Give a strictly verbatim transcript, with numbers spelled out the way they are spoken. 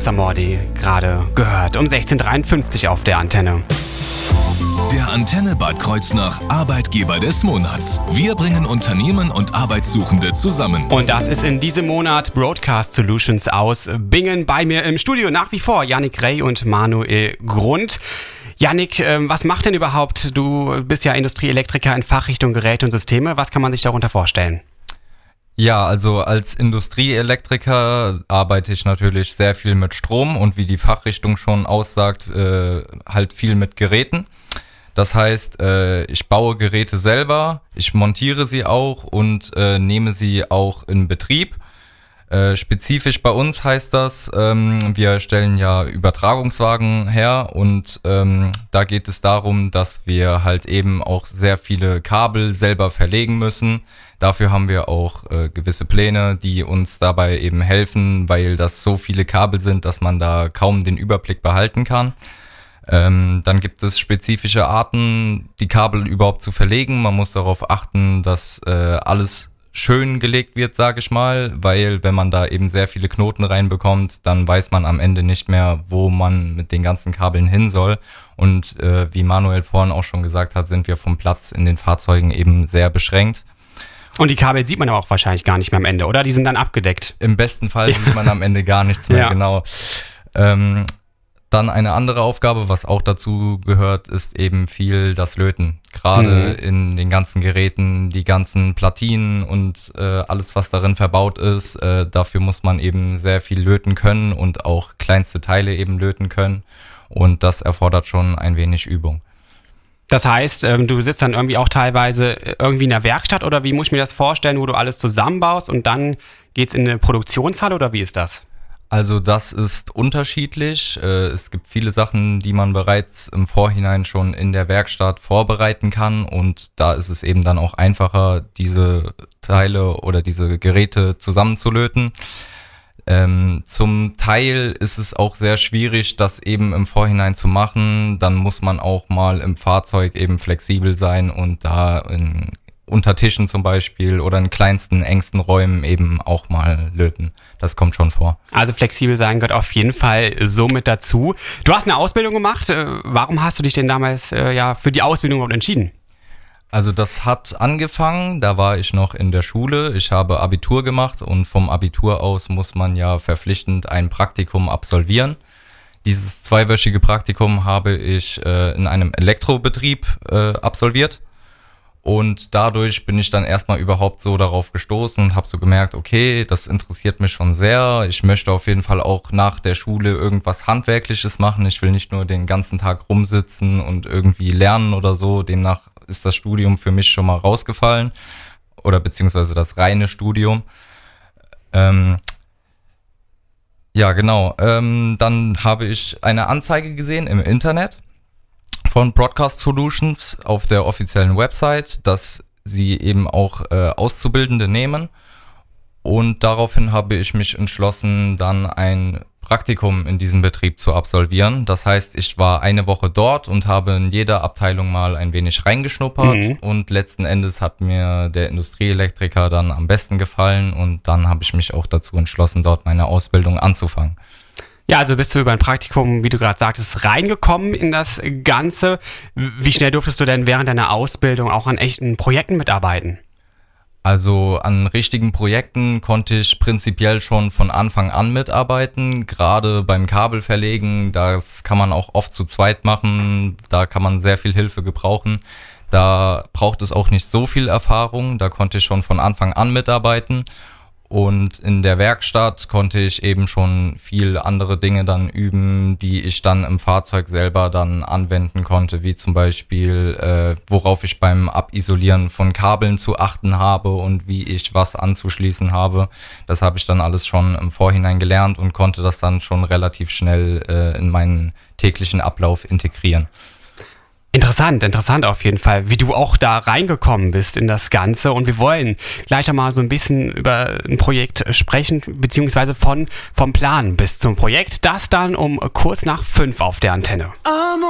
Samordi gerade gehört, um sechzehn Uhr dreiundfünfzig auf der Antenne. Der Antenne Bad Kreuznach Arbeitgeber des Monats. Wir bringen Unternehmen und Arbeitssuchende zusammen. Und das ist in diesem Monat Broadcast Solutions aus Bingen. Bei mir im Studio nach wie vor Yannick Rey und Manuel Grund. Yannick, was macht denn überhaupt, du bist ja Industrieelektriker in Fachrichtung Geräte und Systeme, was kann man sich darunter vorstellen? Ja, also als Industrieelektriker arbeite ich natürlich sehr viel mit Strom und wie die Fachrichtung schon aussagt, äh, halt viel mit Geräten. Das heißt, äh, ich baue Geräte selber, ich montiere sie auch und äh, nehme sie auch in Betrieb. Äh, spezifisch bei uns heißt das, ähm, wir stellen ja Übertragungswagen her und ähm, da geht es darum, dass wir halt eben auch sehr viele Kabel selber verlegen müssen. Dafür haben wir auch äh, gewisse Pläne, die uns dabei eben helfen, weil das so viele Kabel sind, dass man da kaum den Überblick behalten kann. Ähm, dann gibt es spezifische Arten, die Kabel überhaupt zu verlegen. Man muss darauf achten, dass äh, alles schön gelegt wird, sage ich mal, weil wenn man da eben sehr viele Knoten reinbekommt, dann weiß man am Ende nicht mehr, wo man mit den ganzen Kabeln hin soll. Und äh, wie Manuel vorhin auch schon gesagt hat, sind wir vom Platz in den Fahrzeugen eben sehr beschränkt. Und die Kabel sieht man aber auch wahrscheinlich gar nicht mehr am Ende, oder? Die sind dann abgedeckt. Im besten Fall sieht man am Ende gar nichts mehr, ja. Genau. Ähm, Dann eine andere Aufgabe, was auch dazu gehört, ist eben viel das Löten. Gerade mhm. in den ganzen Geräten, die ganzen Platinen und äh, alles, was darin verbaut ist. Äh, dafür muss man eben sehr viel löten können und auch kleinste Teile eben löten können. Und das erfordert schon ein wenig Übung. Das heißt, ähm, du sitzt dann irgendwie auch teilweise irgendwie in der Werkstatt oder wie muss ich mir das vorstellen, wo du alles zusammenbaust und dann geht's in eine Produktionshalle oder wie ist das? Also das ist unterschiedlich. Es gibt viele Sachen, die man bereits im Vorhinein schon in der Werkstatt vorbereiten kann und da ist es eben dann auch einfacher, diese Teile oder diese Geräte zusammenzulöten. Ähm, zum Teil ist es auch sehr schwierig, das eben im Vorhinein zu machen. Dann muss man auch mal im Fahrzeug eben flexibel sein und da in unter Tischen zum Beispiel oder in kleinsten, engsten Räumen eben auch mal löten. Das kommt schon vor. Also flexibel sein gehört auf jeden Fall so mit dazu. Du hast eine Ausbildung gemacht. Warum hast du dich denn damals äh, ja für die Ausbildung überhaupt entschieden? Also das hat angefangen, da war ich noch in der Schule. Ich habe Abitur gemacht und vom Abitur aus muss man ja verpflichtend ein Praktikum absolvieren. Dieses zweiwöchige Praktikum habe ich äh, in einem Elektrobetrieb äh, absolviert. Und dadurch bin ich dann erstmal überhaupt so darauf gestoßen und habe so gemerkt, okay, das interessiert mich schon sehr. Ich möchte auf jeden Fall auch nach der Schule irgendwas Handwerkliches machen. Ich will nicht nur den ganzen Tag rumsitzen und irgendwie lernen oder so. Demnach ist das Studium für mich schon mal rausgefallen oder beziehungsweise das reine Studium. Ähm, ja, genau. Ähm, dann habe ich eine Anzeige gesehen im Internet von Broadcast Solutions auf der offiziellen Website, dass sie eben auch äh, Auszubildende nehmen und daraufhin habe ich mich entschlossen, dann ein Praktikum in diesem Betrieb zu absolvieren. Das heißt, ich war eine Woche dort und habe in jeder Abteilung mal ein wenig reingeschnuppert mhm. und letzten Endes hat mir der Industrieelektriker dann am besten gefallen und dann habe ich mich auch dazu entschlossen, dort meine Ausbildung anzufangen. Ja, also bist du über ein Praktikum, wie du gerade sagtest, reingekommen in das Ganze. Wie schnell durftest du denn während deiner Ausbildung auch an echten Projekten mitarbeiten? Also an richtigen Projekten konnte ich prinzipiell schon von Anfang an mitarbeiten. Gerade beim Kabelverlegen, das kann man auch oft zu zweit machen. Da kann man sehr viel Hilfe gebrauchen. Da braucht es auch nicht so viel Erfahrung. Da konnte ich schon von Anfang an mitarbeiten. Und in der Werkstatt konnte ich eben schon viel andere Dinge dann üben, die ich dann im Fahrzeug selber dann anwenden konnte, wie zum Beispiel, äh, worauf ich beim Abisolieren von Kabeln zu achten habe und wie ich was anzuschließen habe. Das habe ich dann alles schon im Vorhinein gelernt und konnte das dann schon relativ schnell äh, in meinen täglichen Ablauf integrieren. Interessant, interessant auf jeden Fall, wie du auch da reingekommen bist in das Ganze und wir wollen gleich einmal so ein bisschen über ein Projekt sprechen, beziehungsweise von vom Plan bis zum Projekt, das dann um kurz nach fünf auf der Antenne.